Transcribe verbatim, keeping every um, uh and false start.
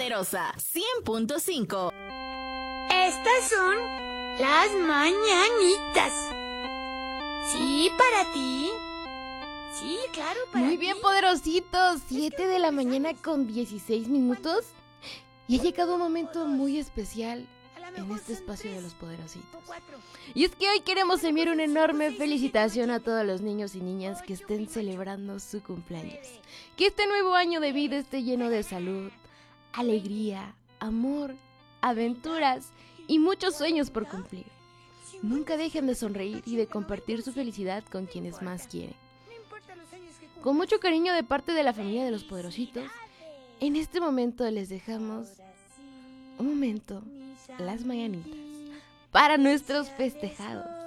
Poderosa cien punto cinco. Estas son las mañanitas. Sí, para ti. Sí, claro, para Muy ti. bien, poderositos. Siete de la mañana con dieciséis minutos. Y ha llegado un momento muy especial en este espacio de los poderositos. Y es que hoy queremos enviar una enorme felicitación a todos los niños y niñas que estén celebrando su cumpleaños. Que este nuevo año de vida esté lleno de salud, alegría, amor, aventuras y muchos sueños por cumplir. Nunca dejen de sonreír y de compartir su felicidad con quienes más quieren. Con mucho cariño de parte de la familia de los poderositos, en este momento les dejamos un momento, las mañanitas, para nuestros festejados.